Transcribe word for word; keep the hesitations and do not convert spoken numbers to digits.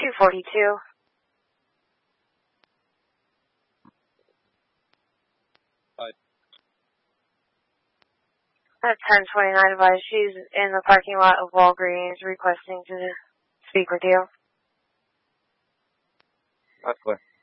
two forty-two. Hi. At ten twenty-nine, advised she's in the parking lot of Walgreens requesting to speak with you. That's clear.